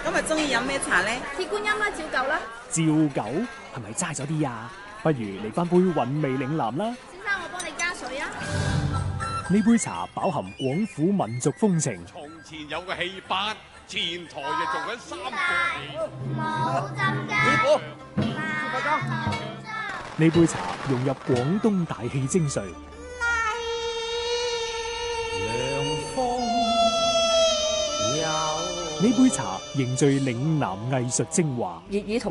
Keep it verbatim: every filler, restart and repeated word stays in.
今日中意飲咩茶咧？ 鐵觀音啦，照舊啦。 照舊係咪齋咗啲啊？不如嚟翻杯韻味嶺南啦。 先生，我幫你加水啊。 呢杯茶飽含廣府民族風情。 從前有個戲班，前台就做緊三個戲。 冇浸雞。 師傅， 呢杯茶融入廣東大戲精髓。呢杯茶凝聚嶺南藝術精華。 粵語同